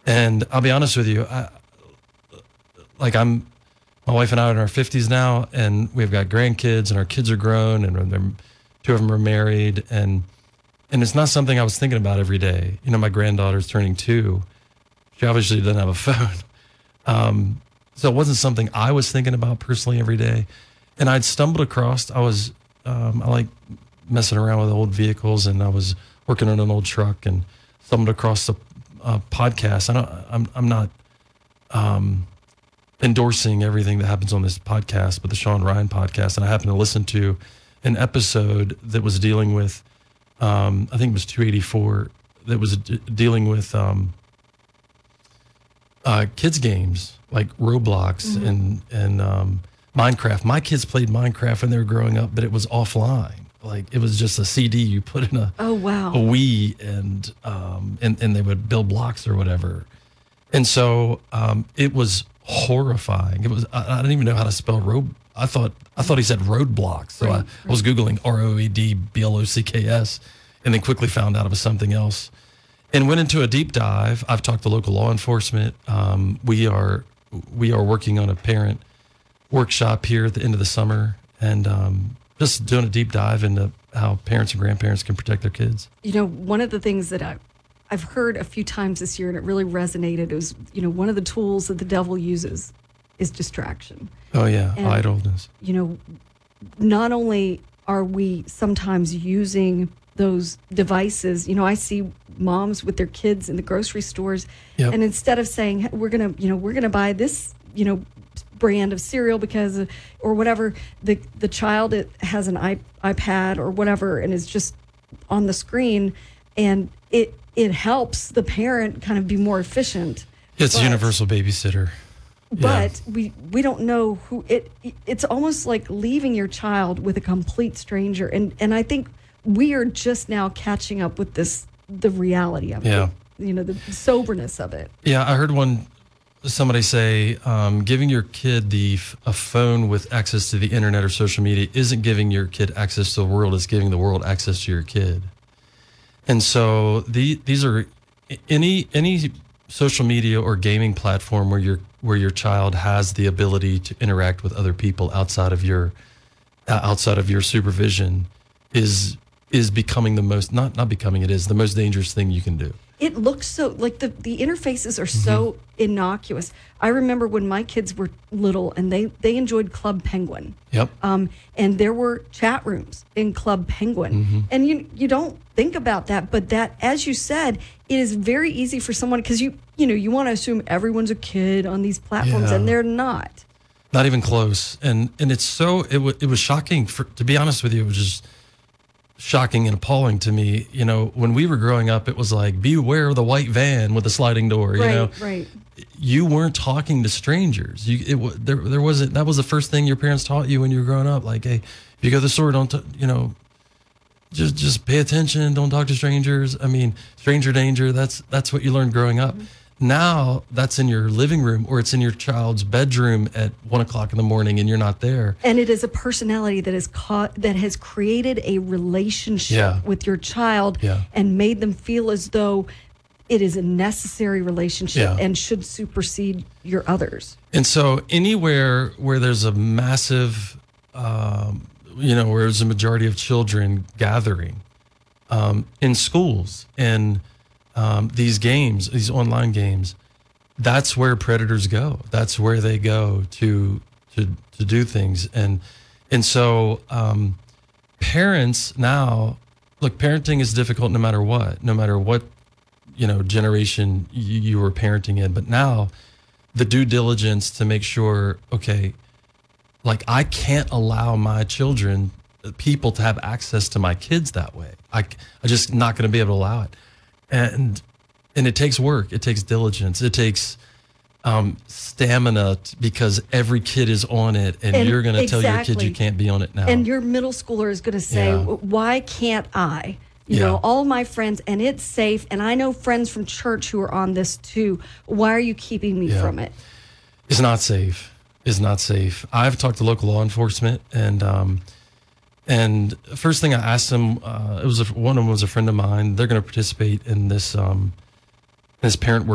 And I'll be honest with you, my wife and I are in our 50s now, and we've got grandkids, and our kids are grown, and two of them are married, and it's not something I was thinking about every day. My granddaughter's turning 2. She obviously doesn't have a phone. So it wasn't something I was thinking about personally every day. And I'd stumbled across, I like messing around with old vehicles, and I was working on an old truck and stumbled across a podcast. I'm not endorsing everything that happens on this podcast, but the Sean Ryan podcast. And I happened to listen to an episode that was dealing with, I think it was 284, that was dealing with kids games like Roblox and Minecraft. My kids played Minecraft when they were growing up, but it was offline. Like it was just a CD you put in a Wii, and they would build blocks or whatever. And so it was horrifying. It was I didn't even know how to spell I thought he said roadblocks. So I was Googling ROADBLOCKS, and then quickly found out it was something else. And went into a deep dive. I've talked to local law enforcement. We are working on a parent workshop here at the end of the summer, and just doing a deep dive into how parents and grandparents can protect their kids. One of the things that I've heard a few times this year, and it really resonated, is one of the tools that the devil uses is distraction. Oh yeah, and idleness. Not only are we sometimes using those devices, I see moms with their kids in the grocery stores, and instead of saying we're gonna buy this, brand of cereal because or whatever, the child has an iPad or whatever and is just on the screen, and it helps the parent kind of be more efficient. It's a universal babysitter. But we don't know who it's almost like leaving your child with a complete stranger, and I think we are just now catching up with the reality of it. The soberness of it. Yeah, I heard somebody say giving your kid a phone with access to the internet or social media isn't giving your kid access to the world, it's giving the world access to your kid. And so these are any social media or gaming platform where your child has the ability to interact with other people outside of your supervision is becoming the most the most dangerous thing you can do. It looks so like the interfaces are so innocuous. I remember when my kids were little and they enjoyed Club Penguin. Yep. And there were chat rooms in Club Penguin. And you don't think about that, but that, as you said, it is very easy for someone, because you want to assume everyone's a kid on these platforms, and they're not. Not even close. And it's it was shocking, to be honest with you. It was just shocking and appalling to me. When we were growing up, it was like, beware of the white van with the sliding door. Right. You weren't talking to strangers. There wasn't. That was the first thing your parents taught you when you were growing up. Like, hey, if you go to the store, don't just pay attention. Don't talk to strangers. I mean, stranger danger. That's what you learned growing up. Now that's in your living room, or it's in your child's bedroom at 1:00 in the morning, and you're not there. And it is a personality that has created a relationship with your child and made them feel as though it is a necessary relationship and should supersede your others. And so anywhere where there's a massive, where there's a majority of children gathering, in schools and these games, these online games, that's where predators go. That's where they go to do things. And so parents now, look, parenting is difficult no matter what generation you were parenting in. But now the due diligence to make sure, okay, like I can't allow my people to have access to my kids that way. I'm just not going to be able to allow it. And it takes work. It takes diligence. It takes stamina, because every kid is on it, and you're going to tell your kid you can't be on it now. And your middle schooler is going to say, why can't I? All my friends, and it's safe. And I know friends from church who are on this too. Why are you keeping me from it? It's not safe. It's not safe. I've talked to local law enforcement, and first thing I asked them, one of them was a friend of mine. They're going to participate in this parent